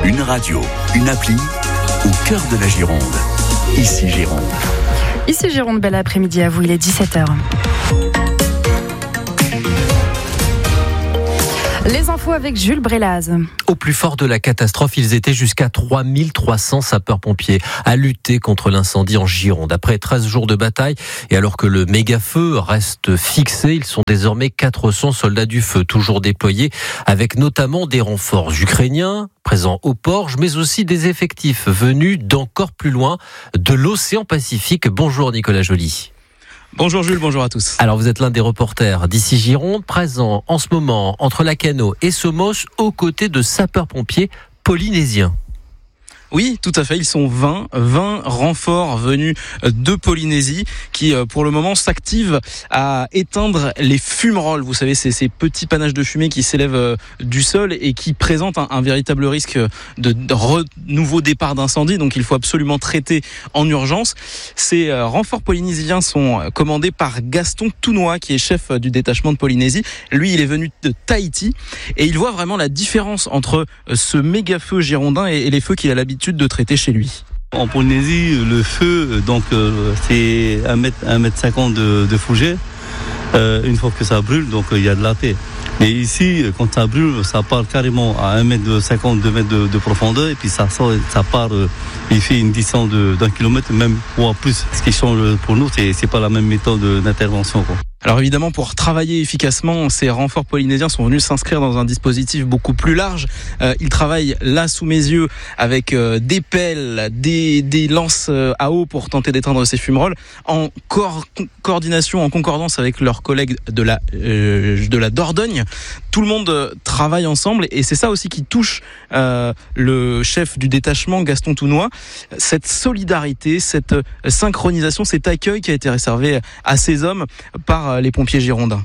Une radio, une appli, au cœur de la Gironde. Ici Gironde. Ici Gironde, bel après-midi à vous, il est 17h. Les infos avec Jules Brélaz. Au plus fort de la catastrophe, ils étaient jusqu'à 3300 sapeurs-pompiers à lutter contre l'incendie en Gironde. Après 13 jours de bataille et alors que le méga-feu reste fixé, ils sont désormais 400 soldats du feu, toujours déployés, avec notamment des renforts ukrainiens présents au Porge, mais aussi des effectifs venus d'encore plus loin, de l'océan Pacifique. Bonjour Nicolas Joly. Bonjour Jules, bonjour à tous. Alors vous êtes l'un des reporters d'Ici Gironde, présent en ce moment entre Lacanau et Somos, aux côtés de sapeurs-pompiers polynésiens. Oui, tout à fait, ils sont 20 renforts venus de Polynésie qui pour le moment s'activent à éteindre les fumerolles. Vous savez, c'est ces petits panaches de fumée qui s'élèvent du sol et qui présentent un véritable risque de nouveau départ d'incendie, donc il faut absolument traiter en urgence. Ces renforts polynésiens sont commandés par Gaston Tounois, qui est chef du détachement de Polynésie. Lui, il est venu de Tahiti et il voit vraiment la différence entre ce méga feu girondin et les feux qu'il a l'habitude de traiter chez lui. En Polynésie, le feu, c'est 1,50 m de fougère. Une fois que ça brûle, donc il y a de la terre. Mais ici, quand ça brûle, ça part carrément à 1,50 m, 2 mètres de profondeur, et puis ça part, il fait une distance d'1 kilomètre, même voire plus. Ce qui change pour nous, c'est pas la même méthode d'intervention, quoi. Alors évidemment, pour travailler efficacement, ces renforts polynésiens sont venus s'inscrire dans un dispositif beaucoup plus large. Ils travaillent là sous mes yeux avec des pelles, des lances à eau pour tenter d'éteindre ces fumerolles, en coordination, en concordance avec leurs collègues de la Dordogne. Tout le monde travaille ensemble et c'est ça aussi qui touche le chef du détachement, Gaston Tounois. Cette solidarité, cette synchronisation, cet accueil qui a été réservé à ces hommes par les pompiers girondins.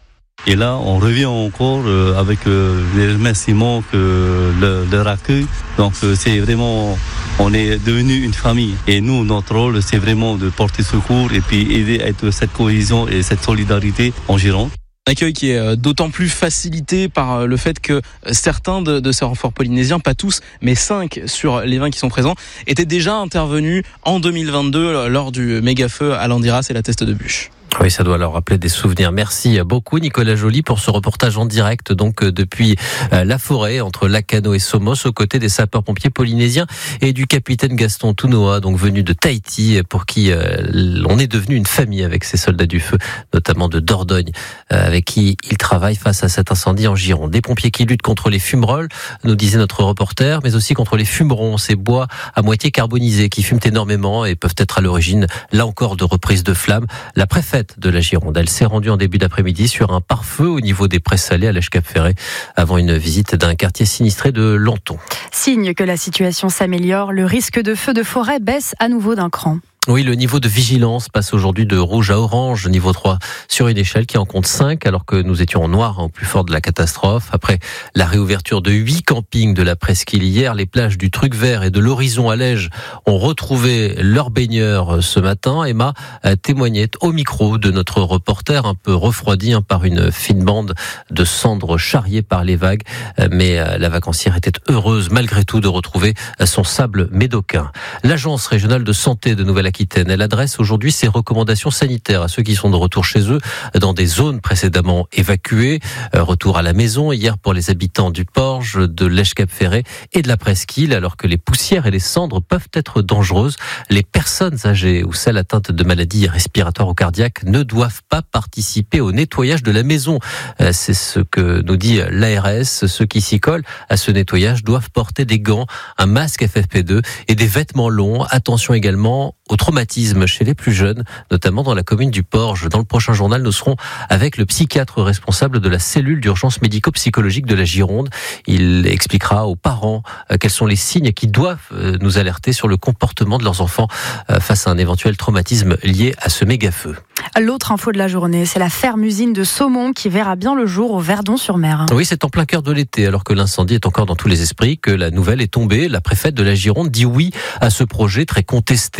Et là, on revient encore avec les remerciements que leur accueil. Donc, c'est vraiment, on est devenu une famille. Et nous, notre rôle, c'est vraiment de porter secours et puis aider à être cette cohésion et cette solidarité en Gironde. Un accueil qui est d'autant plus facilité par le fait que certains de ces renforts polynésiens, pas tous, mais 5 sur les 20 qui sont présents, étaient déjà intervenus en 2022 lors du méga-feu à Landiras et la Teste de Bûche. Oui, ça doit leur rappeler des souvenirs. Merci beaucoup Nicolas Joly pour ce reportage en direct donc depuis la forêt entre Lacanau et Somos aux côtés des sapeurs-pompiers polynésiens et du capitaine Gaston Tounois, donc venu de Tahiti, pour qui on est devenu une famille avec ces soldats du feu, notamment de Dordogne, avec qui il travaille face à cet incendie en Gironde. Des pompiers qui luttent contre les fumerolles, nous disait notre reporter, mais aussi contre les fumerons, ces bois à moitié carbonisés qui fument énormément et peuvent être à l'origine, là encore, de reprises de flammes. La préfète de la Gironde, elle s'est rendue en début d'après-midi sur un pare-feu au niveau des Prés Salés à l'Èche-Cap-Ferret avant une visite d'un quartier sinistré de Lanton. Signe que la situation s'améliore, le risque de feu de forêt baisse à nouveau d'un cran. Oui, le niveau de vigilance passe aujourd'hui de rouge à orange, niveau 3, sur une échelle qui en compte 5, alors que nous étions en noir au plus fort de la catastrophe. Après la réouverture de 8 campings de la presqu'île hier, les plages du Truc Vert et de l'Horizon à Lège ont retrouvé leurs baigneurs ce matin. Emma témoignait au micro de notre reporter, un peu refroidi par une fine bande de cendres charriées par les vagues. Mais la vacancière était heureuse malgré tout de retrouver son sable médocain. L'Agence régionale de santé de Nouvelle-Aquitaine, elle adresse aujourd'hui ses recommandations sanitaires à ceux qui sont de retour chez eux dans des zones précédemment évacuées. Retour à la maison hier pour les habitants du Porge, de l'Èche-Cap-Ferret et de la presqu'île, alors que les poussières et les cendres peuvent être dangereuses. Les personnes âgées ou celles atteintes de maladies respiratoires ou cardiaques ne doivent pas participer au nettoyage de la maison. C'est ce que nous dit l'ARS. Ceux qui s'y collent à ce nettoyage doivent porter des gants, un masque FFP2 et des vêtements longs. Attention également au traumatisme chez les plus jeunes, notamment dans la commune du Porge. Dans le prochain journal, nous serons avec le psychiatre responsable de la cellule d'urgence médico-psychologique de la Gironde. Il expliquera aux parents quels sont les signes qui doivent nous alerter sur le comportement de leurs enfants face à un éventuel traumatisme lié à ce méga-feu. L'autre info de la journée, c'est la ferme-usine de saumon qui verra bien le jour au Verdon-sur-Mer. Oui, c'est en plein cœur de l'été, alors que l'incendie est encore dans tous les esprits, que la nouvelle est tombée. La préfète de la Gironde dit oui à ce projet très contesté, l'implantation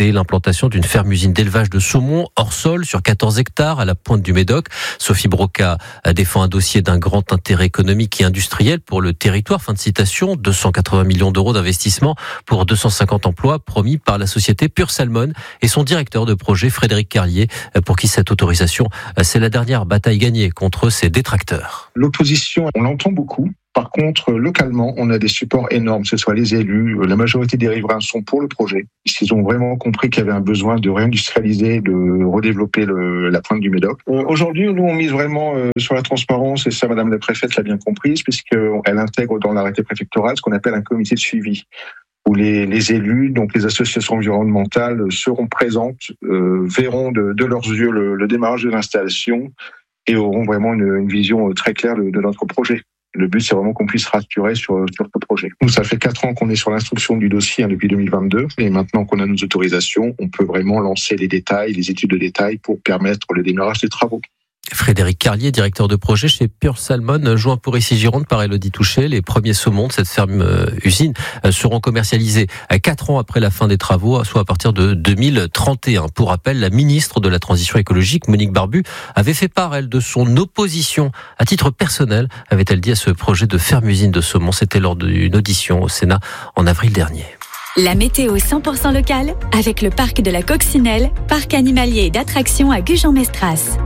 l'exploitation d'une ferme-usine d'élevage de saumon hors sol sur 14 hectares à la pointe du Médoc. Sophie Broca défend un dossier d'un grand intérêt économique et industriel pour le territoire. Fin de citation. 280 millions d'euros d'investissement pour 250 emplois promis par la société Pure Salmon et son directeur de projet Frédéric Carlier, pour qui cette autorisation, c'est la dernière bataille gagnée contre ses détracteurs. L'opposition, on l'entend beaucoup. Par contre, localement, on a des supports énormes, que ce soit les élus, la majorité des riverains sont pour le projet. Ils ont vraiment compris qu'il y avait un besoin de réindustrialiser, de redévelopper la pointe du Médoc. Aujourd'hui, nous, on mise vraiment sur la transparence, et ça, Madame la Préfète l'a bien comprise, puisqu'elle intègre dans l'arrêté préfectoral ce qu'on appelle un comité de suivi, où les élus, donc les associations environnementales, seront présentes, verront de leurs yeux le démarrage de l'installation et auront vraiment une vision très claire de notre projet. Le but, c'est vraiment qu'on puisse rassurer sur ce projet. Nous, ça fait 4 ans qu'on est sur l'instruction du dossier depuis 2022. Et maintenant qu'on a nos autorisations, on peut vraiment lancer les détails, les études de détail pour permettre le démarrage des travaux. Frédéric Carlier, directeur de projet chez Pure Salmon, joint pour ici Gironde par Élodie Touché. Les premiers saumons de cette ferme-usine seront commercialisés 4 ans après la fin des travaux, soit à partir de 2031. Pour rappel, la ministre de la Transition écologique, Monique Barbu, avait fait part, elle, de son opposition. À titre personnel, avait-elle dit, à ce projet de ferme-usine de saumon. C'était lors d'une audition au Sénat en avril dernier. La météo 100% locale avec le parc de la Coccinelle, parc animalier et d'attractions à Gujan-Mestras.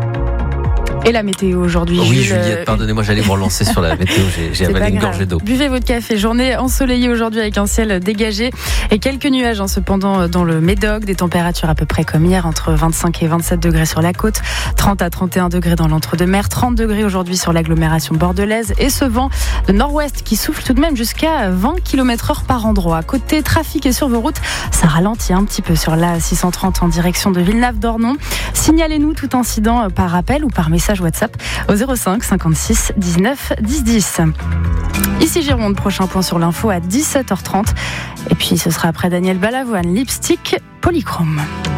Et la météo aujourd'hui, oui, Jules, Juliette, pardonnez-moi, j'allais me relancer sur la météo, j'ai avalé une gorgée d'eau. Buvez votre café, journée ensoleillée aujourd'hui avec un ciel dégagé et quelques nuages cependant dans le Médoc, des températures à peu près comme hier, entre 25 et 27 degrés sur la côte, 30 à 31 degrés dans l'entre-deux-mer, 30 degrés aujourd'hui sur l'agglomération bordelaise et ce vent de nord-ouest qui souffle tout de même jusqu'à 20 km/h par endroit. Côté trafic et sur vos routes, ça ralentit un petit peu sur la 630 en direction de Villeneuve-d'Ornon. Signalez-nous tout incident par appel ou par message WhatsApp au 05 56 19 10 10. Ici Gironde, prochain point sur l'info à 17h30. Et puis ce sera après Daniel Balavoine, Lipstick Polychrome.